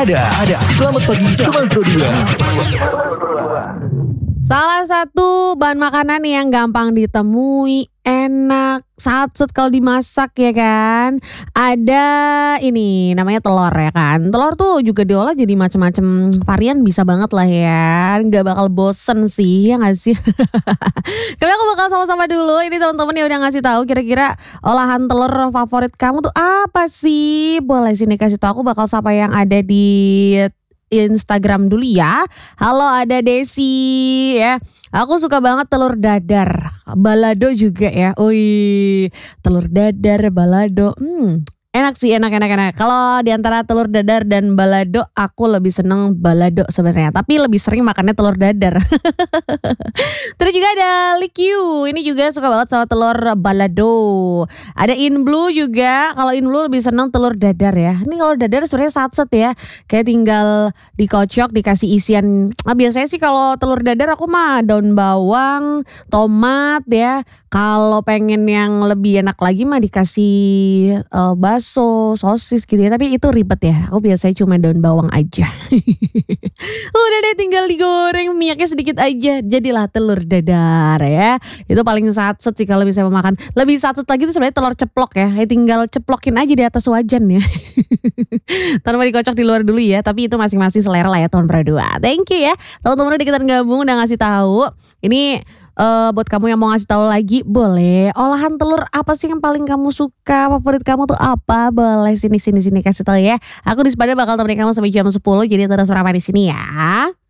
Ada. Selamat pagi, teman Pro 2. Salah satu bahan makanan yang gampang ditemui, enak, satset kalau dimasak ya kan. Ada ini namanya telur ya kan. Telur tuh juga diolah jadi macam-macam varian bisa banget lah ya. Gak bakal bosen sih ya gak sih. Kali aku bakal sama-sama dulu. Ini teman-teman yang udah ngasih tahu kira-kira olahan telur favorit kamu tuh apa sih. Boleh sini kasih tahu, aku bakal sapa yang ada di Instagram dulu ya. Halo, ada Desi ya. Aku suka banget telur dadar, balado juga ya. Wih, telur dadar, balado. Enak sih, enak. Kalau di antara telur dadar dan balado, aku lebih seneng balado sebenarnya. Tapi lebih sering makannya telur dadar. Terus juga ada Likyu, ini juga suka banget sama telur balado. Ada Inblue juga, kalau Inblue lebih seneng telur dadar ya. Ini kalau dadar sebenarnya satset ya, kayak tinggal dikocok, dikasih isian. Biasanya sih kalau telur dadar aku mah daun bawang, tomat ya. Kalau pengen yang lebih enak lagi mah dikasih bakso, sosis gitu ya. Tapi itu ribet ya. Aku biasanya cuma daun bawang aja. Udah deh, tinggal digoreng, minyaknya sedikit aja. Jadilah telur dadar ya. Itu paling satset sih kalau bisa makan. Lebih satset lagi itu sebenarnya telur ceplok ya. Tinggal ceplokin aja di atas wajan ya. Tanpa dikocok di luar dulu ya. Tapi itu masing-masing selera lah ya teman berdua. Thank you ya. Teman-teman udah ikutan gabung, udah ngasih tahu. Ini buat kamu yang mau ngasih tahu lagi, boleh. Olahan telur apa sih yang paling kamu suka? Favorit kamu tuh apa? Boleh sini kasih tahu ya. Aku di Sepada bakal temenin kamu sampai jam 10. Jadi terus ramai di sini ya.